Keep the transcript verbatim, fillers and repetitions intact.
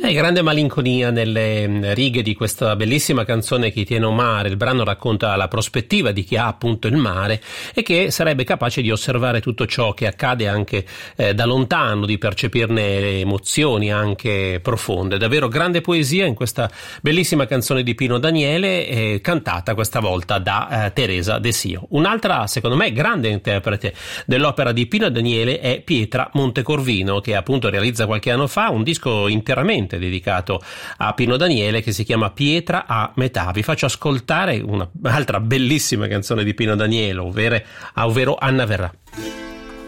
È grande malinconia nelle righe di questa bellissima canzone Chi tiene un mare. Il brano racconta la prospettiva di chi ha appunto il mare e che sarebbe capace di osservare tutto ciò che accade anche eh, da lontano, di percepirne emozioni anche profonde. Davvero grande poesia in questa bellissima canzone di Pino Daniele, eh, cantata questa volta da eh, Teresa De Sio. Un'altra, secondo me, grande interprete dell'opera di Pino Daniele è Pietra Montecorvino, che appunto realizza qualche anno fa un disco interamente dedicato a Pino Daniele che si chiama Pietra a metà. Vi faccio ascoltare un'altra bellissima canzone di Pino Daniele, ovvero, ovvero Anna verrà.